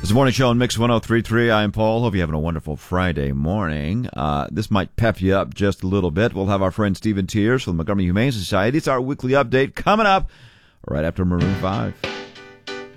This is the Morning Show on Mix 103.3. I'm Paul. Hope you're having a wonderful Friday morning. This might pep you up just a little bit. We'll have our friend Stephen Tiers from the Montgomery Humane Society. It's our weekly update coming up right after Maroon 5.